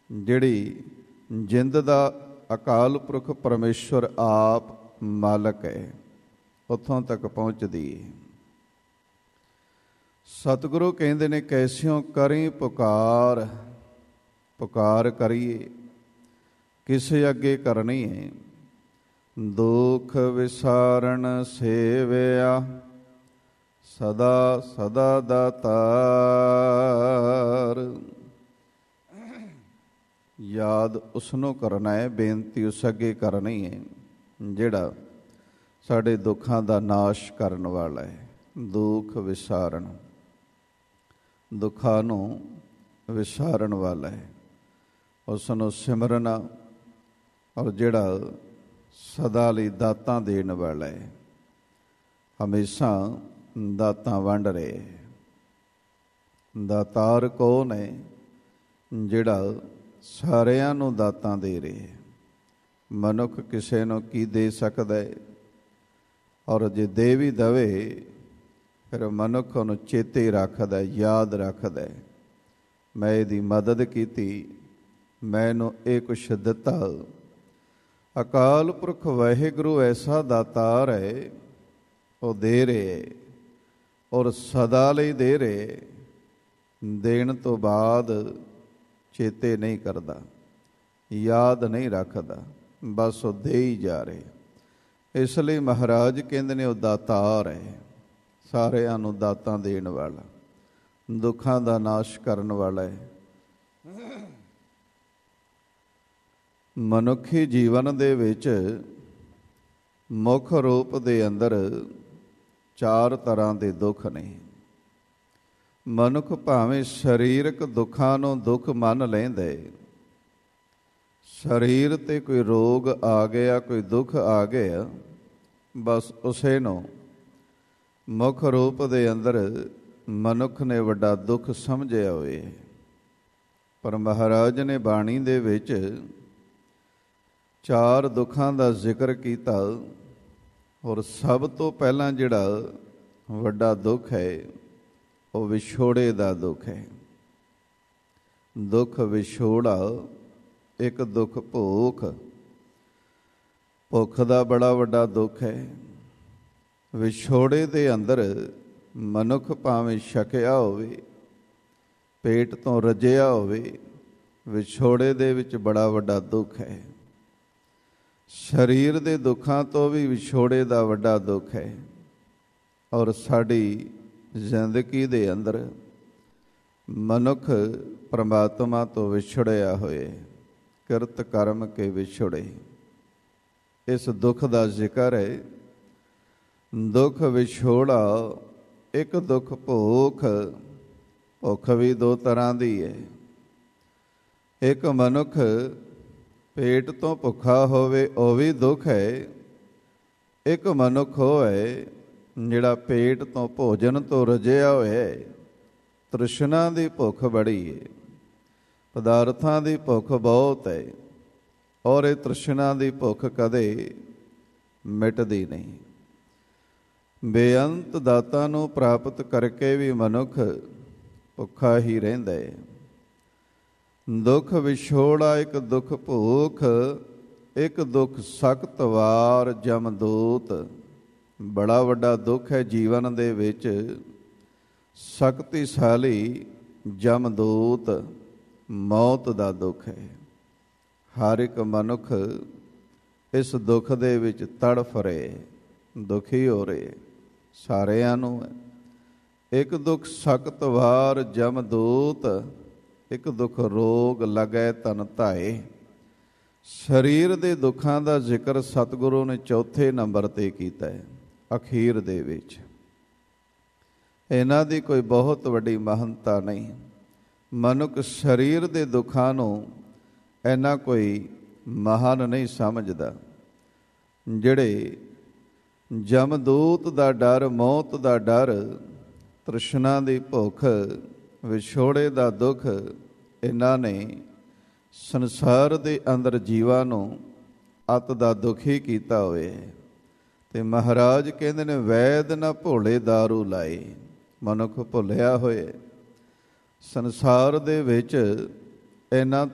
ਜਿਹੜੀ ਜਿੰਦ ਦਾ ਅਕਾਲ ਪੁਰਖ ਪਰਮੇਸ਼ਵਰ ਆਪ ਮਾਲਕ ਹੈ, ਉੱਥੋਂ ਤੱਕ ਪਹੁੰਚਦੀ ਹੈ। ਸਤਿਗੁਰੂ ਕਹਿੰਦੇ ਨੇ ਕੈਸਿਓ ਕਰੀ ਪੁਕਾਰ, ਪੁਕਾਰ ਕਰੀਏ ਕਿਸੇ ਅੱਗੇ ਕਰਨੀ ਹੈ। ਦੁਖ ਵਿਸਾਰਨ ਸੇਵਿਆ ਸਦਾ ਸਦਾ ਦਾਤਾਰ। ਯਾਦ ਉਸਨੂੰ ਕਰਨਾ ਹੈ, ਬੇਨਤੀ ਉਸ ਅੱਗੇ ਕਰਨੀ ਹੈ ਜਿਹੜਾ ਸਾਡੇ ਦੁੱਖਾਂ ਦਾ ਨਾਸ਼ ਕਰਨ ਵਾਲਾ ਹੈ। ਦੁੱਖ ਵਿਸਾਰਨ, ਦੁੱਖਾਂ ਨੂੰ ਵਿਸਾਰਨ ਵਾਲਾ ਹੈ, ਉਸ ਨੂੰ ਸਿਮਰਨਾ, ਔਰ ਜਿਹੜਾ ਸਦਾ ਲਈ ਦਾਤਾਂ ਦੇਣ ਵਾਲਾ ਹੈ, ਹਮੇਸ਼ਾ ਦਾਤਾਂ ਵੰਡ ਰਹੇ। ਦਾਤਾਰ ਕੌਣ ਹੈ? ਜਿਹੜਾ ਸਾਰਿਆਂ ਨੂੰ ਦਾਤਾਂ ਦੇ ਰਹੇ। ਮਨੁੱਖ ਕਿਸੇ ਨੂੰ ਕੀ ਦੇ ਸਕਦਾ ਹੈ, ਔਰ ਜੇ ਦੇ ਵੀ ਦਵੇ ਫਿਰ ਮਨੁੱਖ ਉਹਨੂੰ ਚੇਤੇ ਰੱਖਦਾ, ਯਾਦ ਰੱਖਦਾ, ਮੈਂ ਇਹਦੀ ਮਦਦ ਕੀਤੀ, ਮੈਂ ਇਹਨੂੰ ਇਹ ਕੁਛ ਦਿੱਤਾ। ਅਕਾਲ ਪੁਰਖ ਵਾਹਿਗੁਰੂ ਐਸਾ ਦਾਤਾਰ ਹੈ, ਉਹ ਦੇ ਰਹੇ ਔਰ ਸਦਾ ਲਈ ਦੇ ਰਹੇ। ਦੇਣ ਤੋਂ ਬਾਅਦ ਚੇਤੇ ਨਹੀਂ ਕਰਦਾ, ਯਾਦ ਨਹੀਂ ਰੱਖਦਾ, ਬਸ ਉਹ ਦੇ ਹੀ ਜਾ ਰਹੇ। ਇਸ ਲਈ ਮਹਾਰਾਜ ਕਹਿੰਦੇ ਨੇ ਉਹ ਦਾਤਾਰ ਹੈ, ਸਾਰਿਆਂ ਨੂੰ ਦਾਤਾਂ ਦੇਣ ਵਾਲਾ, ਦੁੱਖਾਂ ਦਾ ਨਾਸ਼ ਕਰਨ ਵਾਲਾ ਹੈ। ਮਨੁੱਖੀ ਜੀਵਨ ਦੇ ਵਿੱਚ ਮੁੱਖ ਰੂਪ ਦੇ ਅੰਦਰ 4 ਤਰ੍ਹਾਂ ਦੇ ਦੁੱਖ ਨੇ। ਮਨੁੱਖ ਭਾਵੇਂ ਸਰੀਰਕ ਦੁੱਖਾਂ ਨੂੰ ਦੁੱਖ ਮੰਨ ਲੈਂਦੇ, ਸਰੀਰ ਤੇ ਕੋਈ ਰੋਗ ਆ ਗਿਆ, ਕੋਈ ਦੁੱਖ ਆ ਗਿਆ, ਬਸ ਉਸੇ ਨੂੰ ਮੁੱਖ ਰੂਪ ਦੇ ਅੰਦਰ ਮਨੁੱਖ ਨੇ ਵੱਡਾ ਦੁੱਖ ਸਮਝਿਆ ਹੋਏ। ਪਰ ਮਹਾਰਾਜ ਨੇ ਬਾਣੀ ਦੇ ਵਿੱਚ 4 ਦੁੱਖਾਂ ਦਾ ਜ਼ਿਕਰ ਕੀਤਾ, ਔਰ ਸਭ ਤੋਂ ਪਹਿਲਾਂ ਜਿਹੜਾ ਵੱਡਾ ਦੁੱਖ ਹੈ ਉਹ ਵਿਛੋੜੇ ਦਾ ਦੁੱਖ ਹੈ। ਦੁੱਖ ਵਿਛੋੜਾ, ਇੱਕ ਦੁੱਖ ਭੁੱਖ, ਭੁੱਖ ਦਾ ਬੜਾ ਵੱਡਾ ਦੁੱਖ ਹੈ। ਵਿਛੋੜੇ ਦੇ ਅੰਦਰ ਮਨੁੱਖ ਭਾਵੇਂ ਛਕਿਆ ਹੋਵੇ, ਪੇਟ ਤੋਂ ਰੱਜਿਆ ਹੋਵੇ, ਵਿਛੋੜੇ ਦੇ ਵਿੱਚ ਬੜਾ ਵੱਡਾ ਦੁੱਖ ਹੈ। ਸਰੀਰ ਦੇ ਦੁੱਖਾਂ ਤੋਂ ਵੀ ਵਿਛੋੜੇ ਦਾ ਵੱਡਾ ਦੁੱਖ ਹੈ। ਔਰ ਸਾਡੀ ਜ਼ਿੰਦਗੀ ਦੇ ਅੰਦਰ ਮਨੁੱਖ ਪਰਮਾਤਮਾ ਤੋਂ ਵਿਛੜਿਆ ਹੋਏ, ਕਿਰਤ ਕਰਮ ਕੇ ਵਿਛੜੇ। ਇਸ ਦੁੱਖ ਦਾ ਜ਼ਿਕਰ ਹੈ। ਦੁੱਖ ਵਿਛੋੜਾ, ਇੱਕ ਦੁੱਖ ਭੁੱਖ। ਭੁੱਖ ਵੀ 2 ਤਰ੍ਹਾਂ ਦੀ ਹੈ। ਇੱਕ ਮਨੁੱਖ ਪੇਟ ਤੋਂ ਭੁੱਖਾ ਹੋਵੇ, ਉਹ ਵੀ ਦੁੱਖ ਹੈ। ਇੱਕ ਮਨੁੱਖ ਹੋਵੇ ਜਿਹੜਾ ਪੇਟ ਤੋਂ, ਭੋਜਨ ਤੋਂ ਰੱਜਿਆ ਹੋਇਆ, ਤ੍ਰਿਸ਼ਨਾ ਦੀ ਭੁੱਖ ਬੜੀ ਹੈ, ਪਦਾਰਥਾਂ ਦੀ ਭੁੱਖ ਬਹੁਤ ਹੈ, ਔਰ ਇਹ ਤ੍ਰਿਸ਼ਨਾ ਦੀ ਭੁੱਖ ਕਦੇ ਮਿਟਦੀ ਨਹੀਂ। ਬੇਅੰਤ ਦਾਤਾਂ ਨੂੰ ਪ੍ਰਾਪਤ ਕਰਕੇ ਵੀ ਮਨੁੱਖ ਭੁੱਖਾ ਹੀ ਰਹਿੰਦਾ ਹੈ। ਦੁੱਖ ਵਿਛੋੜਾ, ਇੱਕ ਦੁੱਖ ਭੁੱਖ, ਇੱਕ ਦੁੱਖ ਸਖਤ ਵਾਰ ਜਮਦੂਤ। ਬੜਾ ਵੱਡਾ ਦੁੱਖ ਹੈ ਜੀਵਨ ਦੇ ਵਿੱਚ। ਸ਼ਕਤੀਸ਼ਾਲੀ ਜਮਦੂਤ, ਮੌਤ ਦਾ ਦੁੱਖ ਹੈ। ਹਰ ਇੱਕ ਮਨੁੱਖ ਇਸ ਦੁੱਖ ਦੇ ਵਿੱਚ ਤੜਫ ਰਹੇ, ਦੁਖੀ ਹੋ ਰਹੇ, ਸਾਰਿਆਂ ਨੂੰ ਹੈ। ਇੱਕ ਦੁੱਖ ਸਖਤ ਵਾਰ ਜਮਦੂਤ, ਇੱਕ ਦੁੱਖ ਰੋਗ ਲੱਗੈ ਤਨ ਧਾਏ। ਸਰੀਰ ਦੇ ਦੁੱਖਾਂ ਦਾ ਜ਼ਿਕਰ ਸਤਿਗੁਰੂ ਨੇ 4ਥੇ ਨੰਬਰ 'ਤੇ ਕੀਤਾ ਹੈ, ਅਖੀਰ ਦੇ ਵਿੱਚ। ਇਹਨਾਂ ਦੀ ਕੋਈ ਬਹੁਤ ਵੱਡੀ ਮਹਾਨਤਾ ਨਹੀਂ। ਮਨੁੱਖ ਸਰੀਰ ਦੇ ਦੁੱਖਾਂ ਨੂੰ ਇੰਨਾ ਕੋਈ ਮਹਾਨ ਨਹੀਂ ਸਮਝਦਾ। ਜਿਹੜੇ ਜਮਦੂਤ ਦਾ ਡਰ, ਮੌਤ ਦਾ ਡਰ, ਤ੍ਰਿਸ਼ਨਾ ਦੀ ਭੁੱਖ, ਵਿਛੋੜੇ ਦਾ ਦੁੱਖ, ਇਹਨਾਂ ਨੇ ਸੰਸਾਰ ਦੇ ਅੰਦਰ ਜੀਵਾਂ ਨੂੰ ਅਤ ਦਾ ਦੁਖੀ ਕੀਤਾ ਹੋਇਆ ਹੈ। ਤੇ ਮਹਾਰਾਜ ਕਹਿੰਦੇ ਨੇ ਵੈਦ ਨਾ ਭੋਲੇ ਦਾਰੂ ਲਾਏ। ਮਨੁੱਖ ਭੁੱਲਿਆ ਹੋਇਆ ਸੰਸਾਰ ਦੇ ਵਿੱਚ ਇਹਨਾਂ